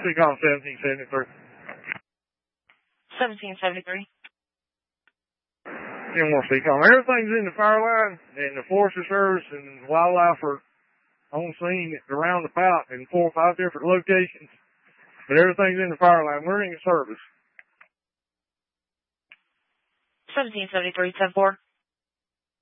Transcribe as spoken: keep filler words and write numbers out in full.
Seacom seventeen seventy-three. seventeen seventy-three. ten more Seacom. Everything's in the fire line, and the Forest Service and wildlife are on scene around the roundabout in four or five different locations. But everything's in the fire line. We're in service. seventeen seventy-three, ten four.